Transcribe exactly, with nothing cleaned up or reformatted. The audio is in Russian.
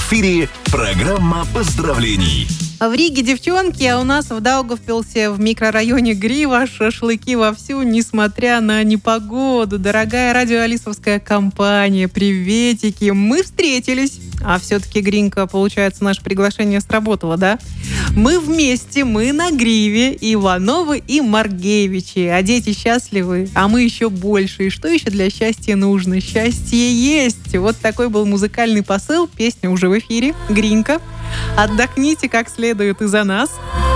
эфире программа поздравлений. В Риге девчонки, а у нас в Даугавпилсе в микрорайоне Грива шашлыки вовсю, несмотря на непогоду. Дорогая радиоалисовская компания, приветики, мы встретились. А все-таки, Гринка, получается, наше приглашение сработало, да? Мы вместе, мы на Гриве, Ивановы и Маргевичи. А дети счастливы, а мы еще больше. И что еще для счастья нужно? Счастье есть. Вот такой был музыкальный посыл. Песня уже в эфире. Гринка, отдохните как следует и за нас.